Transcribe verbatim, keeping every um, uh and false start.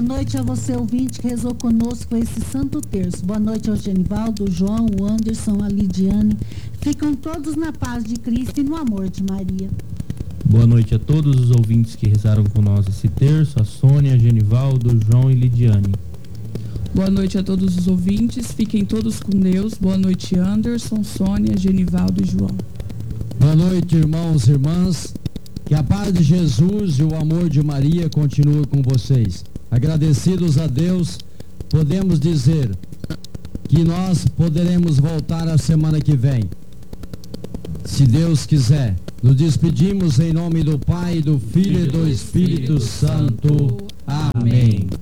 Boa noite a você, ouvinte, que rezou conosco esse Santo Terço. Boa noite ao Genivaldo, o João, o Anderson, a Lidiane. Ficam todos na paz de Cristo e no amor de Maria. Boa noite a todos os ouvintes que rezaram com nós esse terço, a Sônia, Genivaldo, João e Lidiane. Boa noite a todos os ouvintes, fiquem todos com Deus. Boa noite, Anderson, Sônia, Genivaldo e João. Boa noite, irmãos e irmãs. Que a paz de Jesus e o amor de Maria continue com vocês. Agradecidos a Deus, podemos dizer que nós poderemos voltar a semana que vem, se Deus quiser. Nos despedimos em nome do Pai, do Filho e do Espírito Santo. Amém.